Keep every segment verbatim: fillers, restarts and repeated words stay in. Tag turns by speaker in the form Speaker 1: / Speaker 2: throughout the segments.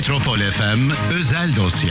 Speaker 1: Metropol F M özel dosya.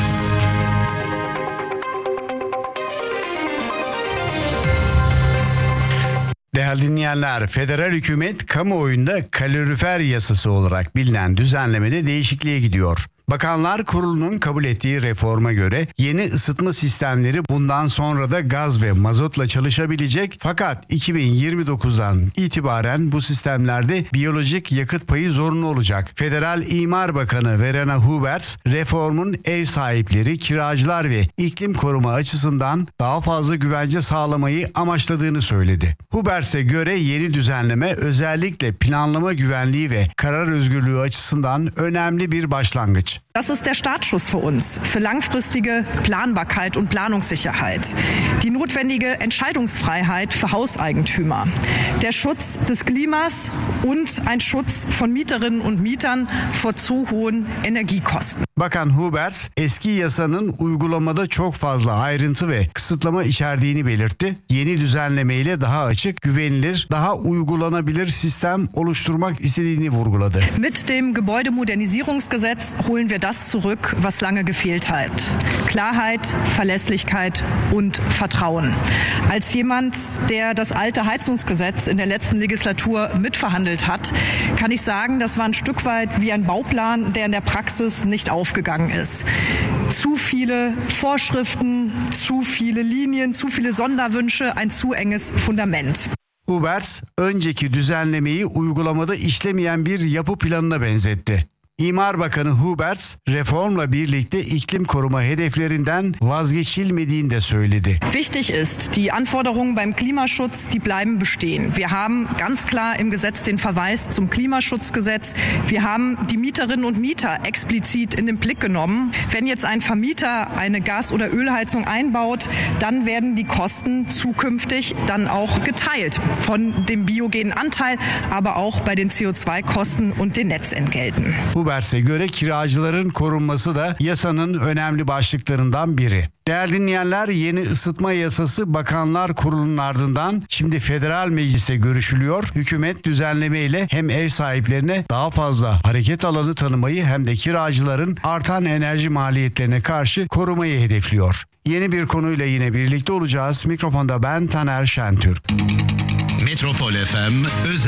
Speaker 1: Değerli dinleyenler, federal hükümet kamuoyunda kalorifer yasası olarak bilinen düzenlemede değişikliğe gidiyor. Bakanlar Kurulu'nun kabul ettiği reforma göre yeni ısıtma sistemleri bundan sonra da gaz ve mazotla çalışabilecek, fakat iki bin yirmi dokuzdan itibaren bu sistemlerde biyolojik yakıt payı zorunlu olacak. Federal İmar Bakanı Verena Huberts, reformun ev sahipleri, kiracılar ve iklim koruma açısından daha fazla güvence sağlamayı amaçladığını söyledi. Huberts'e göre yeni düzenleme özellikle planlama güvenliği ve karar özgürlüğü açısından önemli bir başlangıç.
Speaker 2: Das ist der Startschuss für uns, für langfristige Planbarkeit und Planungssicherheit. Die notwendige Entscheidungsfreiheit für Hauseigentümer. Der Schutz des Klimas und ein Schutz von Mieterinnen und Mietern vor zu hohen Energiekosten.
Speaker 1: Bakan Huberts, eski yasanın uygulamada çok fazla ayrıntı ve kısıtlama içerdiğini belirtti. Yeni düzenlemeyle daha açık, güvenilir, daha uygulanabilir sistem oluşturmak istediğini vurguladı.
Speaker 2: Mit dem Gebäudemodernisierungsgesetz holen wir das zurück, was lange gefehlt hat. Klarheit, Verlässlichkeit und Vertrauen. Als jemand, der das alte Heizungsgesetz in der letzten Legislatur mitverhandelt hat, kann ich sagen, das war ein Stück weit wie ein Bauplan, der in der Praxis nicht aufgegangen ist. Zu viele Vorschriften, zu viele Linien, zu viele Sonderwünsche, ein zu enges Fundament.
Speaker 1: Huberts, önceki düzenlemeyi uygulamada işlemeyen bir yapı planına benzetti. İmar Bakanı Huberts, reformla birlikte iklim koruma hedeflerinden vazgeçilmediğini de söyledi.
Speaker 2: Wichtig ist, die Anforderungen beim Klimaschutz, die bleiben bestehen. Wir haben ganz klar im Gesetz den Verweis zum Klimaschutzgesetz. Wir haben die Mieterinnen und Mieter explizit in den Blick genommen. Wenn jetzt ein Vermieter eine Gas- oder Ölheizung einbaut, dann werden die Kosten zukünftig dann auch geteilt von dem biogenen Anteil, aber auch bei den C O zwei Kosten und den Netzentgelten.
Speaker 1: Huberts'e göre kiracıların korunması da yasanın önemli başlıklarından biri. Değerli dinleyenler, yeni ısıtma yasası Bakanlar Kurulu'nun ardından şimdi Federal Meclis'te görüşülüyor. Hükümet düzenlemeyle hem ev sahiplerine daha fazla hareket alanı tanımayı hem de kiracıların artan enerji maliyetlerine karşı korumayı hedefliyor. Yeni bir konuyla yine birlikte olacağız. Mikrofonda ben Taner Şentürk. Metropol F M özel